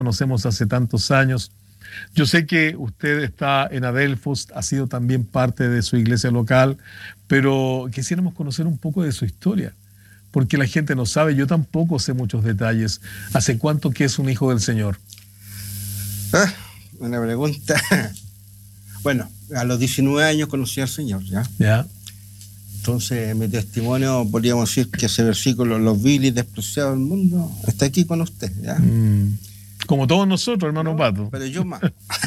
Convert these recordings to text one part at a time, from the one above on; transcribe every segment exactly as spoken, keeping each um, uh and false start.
conocemos hace tantos años. Yo sé que usted está en Adelfos, ha sido también parte de su iglesia local, pero quisiéramos conocer un poco de su historia, porque la gente no sabe, yo tampoco sé muchos detalles. ¿Hace cuánto que es un hijo del Señor? Ah, buena pregunta. Bueno, a los diecinueve años conocí al Señor, ¿ya? Ya. Entonces, mi testimonio, podríamos decir que ese versículo, los viles y despreciados del mundo, está aquí con usted, ¿ya? Mm. Como todos nosotros, hermano No, Pato. pero yo más.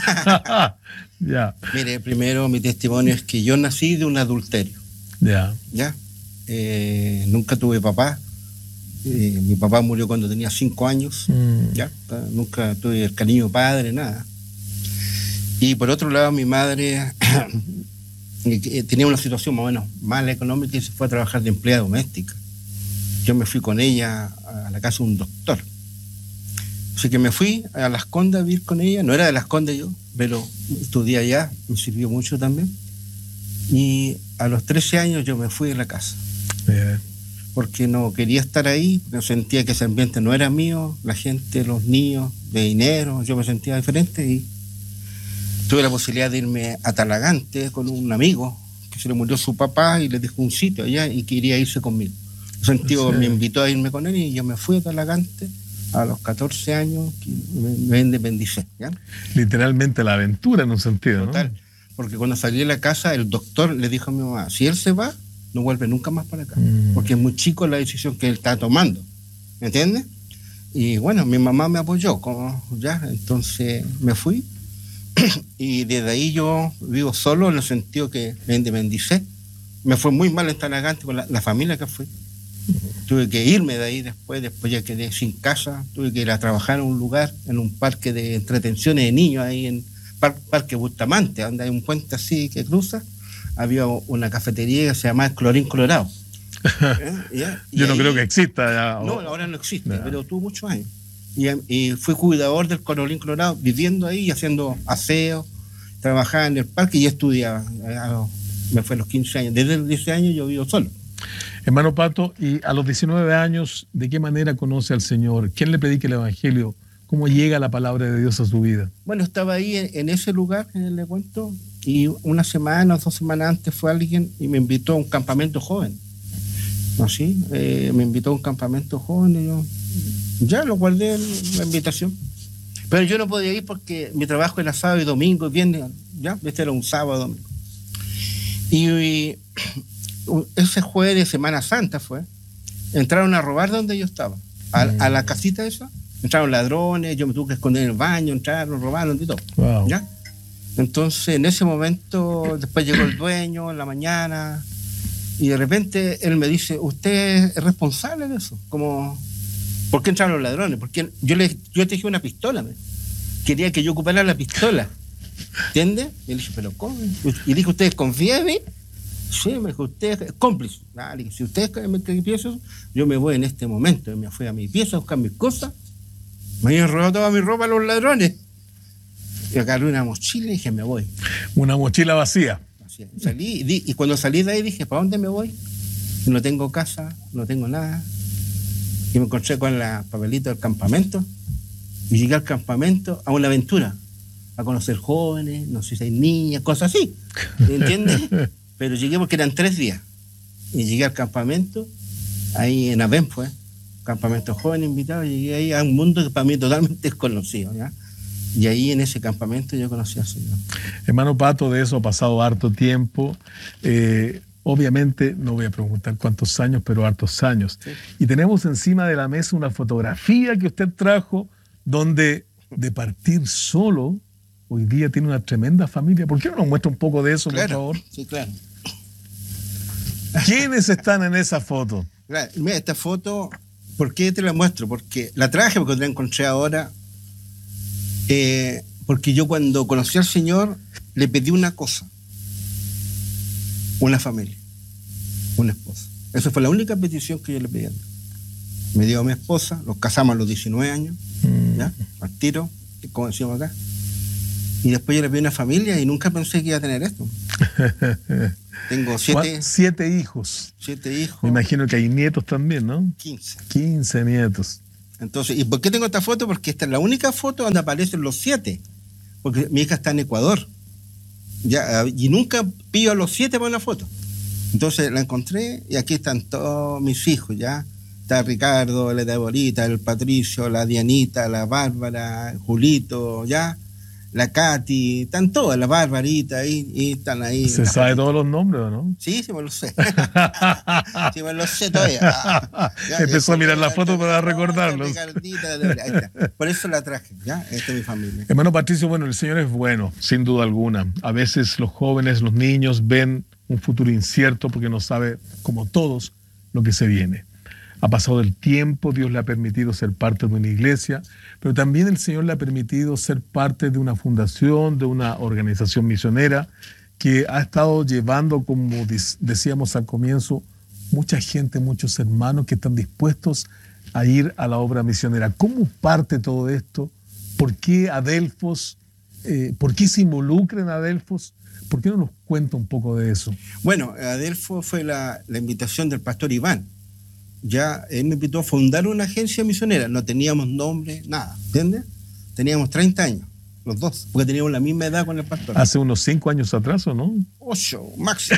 Ya. Mire, primero mi testimonio es que yo nací de un adulterio. Ya. ¿Ya? Eh, nunca tuve papá. Eh, mi papá murió cuando tenía cinco años. Mm. ¿Ya? Nunca tuve el cariño padre, nada. Y por otro lado, mi madre tenía una situación más o menos mala económica y se fue a trabajar de empleada doméstica. Yo me fui con ella a la casa de un doctor. Así que me fui a Las Condes a vivir con ella. No era de Las Condes yo, pero estudié allá, me sirvió mucho también. Y a los trece años yo me fui de la casa. Bien. Porque no quería estar ahí, porque sentía que ese ambiente no era mío, la gente, los niños, de dinero, yo me sentía diferente y tuve la posibilidad de irme a Talagante con un amigo que se le murió su papá y le dejó un sitio allá y quería irse conmigo. El sentido Sí. me invitó a irme con él y yo me fui a Talagante a los catorce años, me, me independicé, ¿ya? Literalmente la aventura en un sentido, Total, ¿no? porque cuando salí de la casa el doctor le dijo a mi mamá, si él se va, no vuelve nunca más para acá, Mm. porque es muy chico la decisión que él está tomando, ¿me entiendes? Y bueno, mi mamá me apoyó, como ya, entonces me fui y desde ahí yo vivo solo en el sentido que me independicé. Me fue muy mal en Talagante con la, la familia que fui. Tuve que irme de ahí después, después ya quedé sin casa, tuve que ir a trabajar en un lugar, en un parque de entretenciones de niños, ahí en par, Parque Bustamante, donde hay un puente así que cruza, había una cafetería que se llamaba Clorín Colorado. ¿Eh? ¿Ya? Y Yo no ahí, creo que exista ya. no, o- ahora no existe, Ya. pero tuvo muchos años. Y, y fui cuidador del Colorín Colorado, viviendo ahí, haciendo aseo, trabajaba en el parque y estudiaba. Me fue a los quince años. Desde los diez años yo vivo solo. Hermano Pato, y a los diecinueve años, ¿de qué manera conoce al Señor? ¿Quién le predica el Evangelio? ¿Cómo llega la palabra de Dios a su vida? Bueno, estaba ahí en, en ese lugar, que le cuento, y una semana o dos semanas antes fue alguien y me invitó a un campamento joven. ¿Así? Eh, me invitó a un campamento joven y yo ya lo guardé en la invitación. Pero yo no podía ir porque mi trabajo era sábado y domingo y viernes, ya, este era un sábado domingo. Y, y ese jueves de Semana Santa fue, entraron a robar donde yo estaba, a, a la casita esa, entraron ladrones, yo me tuve que esconder en el baño, entraron, robaron y todo. Wow. ¿Ya? Entonces, en ese momento, después llegó el dueño en la mañana y de repente él me dice, ¿usted es responsable de eso? Como, ¿por qué entraron los ladrones? Porque yo le yo te dije una pistola, me. Quería que yo ocupara la pistola, ¿entiendes? Y le dije, ¿pero cómo? Y dije, ¿usted confía en mí? Sí, me dijo, usted es cómplice. Ah, le dije, si usted me confía eso, yo me voy en este momento. Y me fui a mi pieza a buscar mis cosas. Me habían robado toda mi ropa los ladrones. Y agarré una mochila y dije, me voy. Una mochila vacía. Así, salí, y, di, y cuando salí de ahí dije, ¿para dónde me voy? No tengo casa, no tengo nada. Y me encontré con la papelito del campamento. Y llegué al campamento a una aventura. A conocer jóvenes, no sé si hay niñas, cosas así. ¿Entiendes? Pero llegué porque eran tres días. Y llegué al campamento, ahí en Avén fue, campamento joven invitado, y llegué ahí a un mundo que para mí es totalmente desconocido, ¿ya? Y ahí en ese campamento yo conocí al Señor. Hermano Pato, de eso ha pasado harto tiempo. Eh, obviamente, no voy a preguntar cuántos años, pero hartos años. Sí. Y tenemos encima de la mesa una fotografía que usted trajo, donde de partir solo, hoy día tiene una tremenda familia. ¿Por qué no nos muestra un poco de eso, Claro, por favor? sí, claro. ¿Quiénes están en esa foto? Claro. Mira, esta foto, ¿por qué te la muestro? Porque la traje, porque la encontré ahora. Eh, porque yo cuando conocí al Señor le pedí una cosa: una familia, una esposa. Esa fue la única petición que yo le pedí a Dios. Me dio a mi esposa, nos casamos a los diecinueve años, Mm. ¿ya? Al tiro, como decimos acá. Y después yo le pedí una familia y nunca pensé que iba a tener esto. Tengo siete, Siete hijos. siete hijos. Me imagino que hay nietos también, ¿no? quince. quince nietos. Entonces, ¿y por qué tengo esta foto? Porque esta es la única foto donde aparecen los siete. Porque mi hija está en Ecuador. Ya, y nunca pido a los siete para una foto. Entonces la encontré y aquí están todos mis hijos, ¿ya? Está Ricardo, la Deborita, el Patricio, la Dianita, la Bárbara, el Julito, ¿ya? La Katy, están todas, la Barbarita, ahí, y están ahí. ¿Se sabe todos los nombres o no? Sí, sí me lo sé. Sí me lo sé todavía. Ya, empezó ya, a mirar ya, la foto para recordarlos. Ricardita, ahí está. Por eso la traje, ¿ya? Esta es mi familia. Hermano Patricio, bueno, el Señor es bueno, sin duda alguna. A veces los jóvenes, los niños ven un futuro incierto porque no sabe, como todos, lo que se viene. Ha pasado el tiempo, Dios le ha permitido ser parte de una iglesia, pero también el Señor le ha permitido ser parte de una fundación, de una organización misionera que ha estado llevando, como decíamos al comienzo, mucha gente, muchos hermanos que están dispuestos a ir a la obra misionera. ¿Cómo parte todo esto? ¿Por qué Adelfos? Eh, ¿Por qué se involucra en Adelfos? ¿Por qué no nos cuenta un poco de eso? Bueno, Adelfos fue la, la invitación del pastor Iván. Ya él me invitó a fundar una agencia misionera. No teníamos nombre, nada, ¿entiendes? Teníamos treinta años, los dos, porque teníamos la misma edad con el pastor. Hace unos cinco años atrás, ¿o no? Ocho, máximo.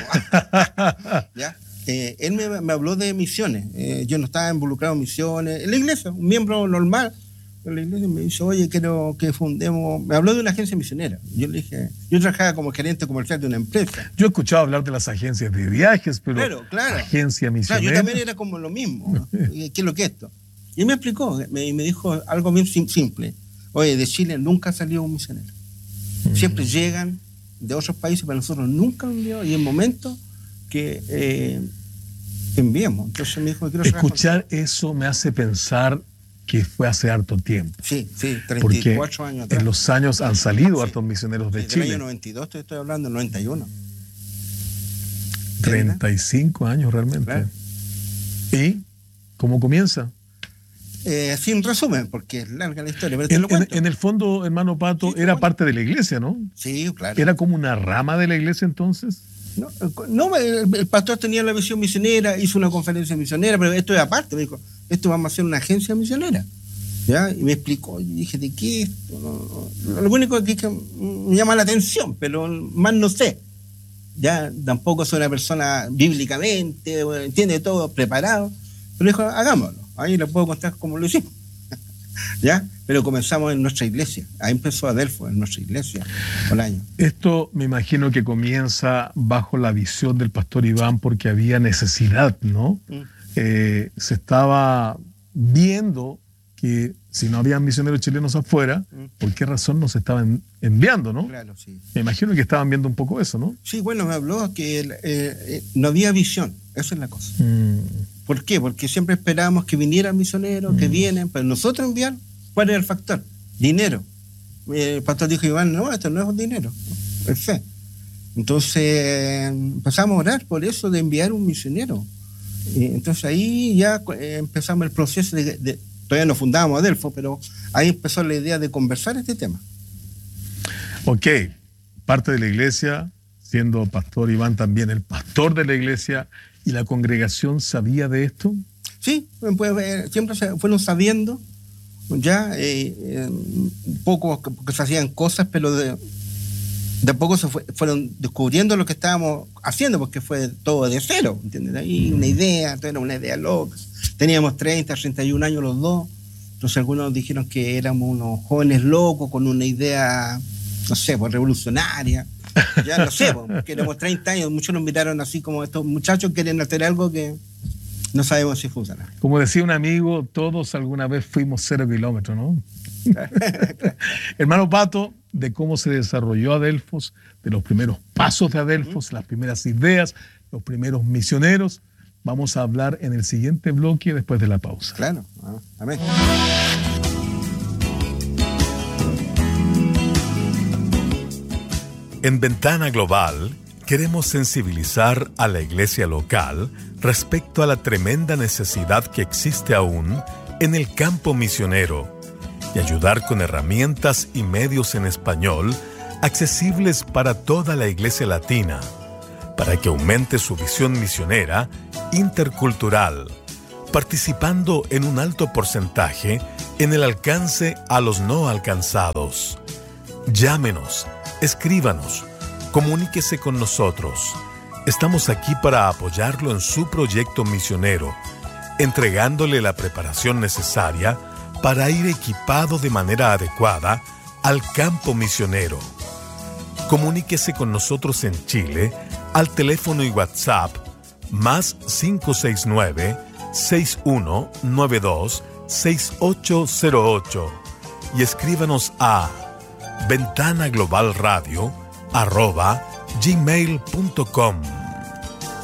¿Ya? Eh, él me, me habló de misiones. Eh, yo no estaba involucrado en misiones. En la iglesia, un miembro normal de la iglesia me dice, oye, quiero que fundemos... Me habló de una agencia misionera. Yo le dije, yo trabajaba como gerente comercial de una empresa. Yo he escuchado hablar de las agencias de viajes, pero claro, claro. agencia misionera... Claro, yo también era como lo mismo, ¿no? ¿Qué es lo que es esto? Y él me explicó, me, me dijo algo bien simple. Oye, de Chile nunca salió un misionero. Mm. Siempre llegan de otros países, pero nosotros nunca enviamos, y en momentos que eh, enviamos. Entonces me dijo, quiero escuchar eso me hace pensar que fue hace harto tiempo. Sí, sí, treinta y cuatro porque años atrás. En los años han salido sí. hartos misioneros de sí, Chile. En el año noventa y dos te estoy hablando, noventa y uno. treinta y cinco años realmente. Claro. ¿Y cómo comienza? Eh, sin resumen, porque es larga la historia. Pero te en, lo cuento. En, en el fondo, hermano Pato, sí, era cuento. parte de la iglesia, ¿no? Sí, claro. ¿Era como una rama de la iglesia entonces? No, no el, el pastor tenía la visión misionera, hizo una conferencia misionera, pero esto es aparte. Me dijo, esto vamos a hacer una agencia misionera. ¿Ya? Y me explicó, y dije, ¿de qué esto? No, no. Lo único que, es que me llama la atención, pero más no sé. Ya tampoco soy una persona bíblicamente, entiende todo, preparado. Pero dijo, hagámoslo. Ahí les puedo contar cómo lo hicimos. ¿Ya? Pero comenzamos en nuestra iglesia. Ahí empezó Adelfos, en nuestra iglesia, por año. Esto me imagino que comienza bajo la visión del pastor Iván porque había necesidad, ¿no? Mm. Eh, se estaba viendo que si no había misioneros chilenos afuera, ¿por qué razón nos estaban enviando, no? Claro, sí. Me imagino que estaban viendo un poco eso, ¿no? Sí, bueno, me habló que eh, eh, no había visión, esa es la cosa. Mm. ¿Por qué? Porque siempre esperábamos que vinieran misioneros, mm. que vienen, pero nosotros enviar, ¿cuál era el factor? Dinero. El pastor dijo, Iván, no, esto no es dinero, es fe. Entonces empezamos a orar por eso de enviar un misionero. Y entonces ahí ya empezamos el proceso de... de todavía no fundábamos Adelfos, pero ahí empezó la idea de conversar este tema. Ok, parte de la iglesia, siendo pastor Iván también el pastor de la iglesia, ¿y la congregación sabía de esto? Sí, pues, siempre se fueron sabiendo, ya, eh, eh, un poco, porque se hacían cosas, pero de, de poco se fue, fueron descubriendo lo que estábamos haciendo, porque fue todo de cero, ¿entiendes? Ahí una idea, era una idea loca. Teníamos treinta, treinta y un años los dos, entonces algunos dijeron que éramos unos jóvenes locos con una idea, no sé, pues revolucionaria, ya no sé, pues, que éramos treinta años, muchos nos miraron así como estos muchachos quieren hacer algo que no sabemos si funciona. Como decía un amigo, todos alguna vez fuimos cero kilómetros, ¿no? Hermano Pato, de cómo se desarrolló Adelfos, de los primeros pasos de Adelfos, uh-huh. las primeras ideas, los primeros misioneros, vamos a hablar en el siguiente bloque después de la pausa. Claro, ah, amén. En Ventana Global queremos sensibilizar a la iglesia local respecto a la tremenda necesidad que existe aún en el campo misionero y ayudar con herramientas y medios en español accesibles para toda la iglesia latina, para que aumente su visión misionera intercultural, participando en un alto porcentaje en el alcance a los no alcanzados. Llámenos, escríbanos, comuníquese con nosotros. Estamos aquí para apoyarlo en su proyecto misionero, entregándole la preparación necesaria para ir equipado de manera adecuada al campo misionero. Comuníquese con nosotros en Chile al teléfono y WhatsApp más cinco seis nueve, seis uno nueve dos, seis ocho cero ocho y escríbanos a ventanaglobalradio arroba gmail punto com.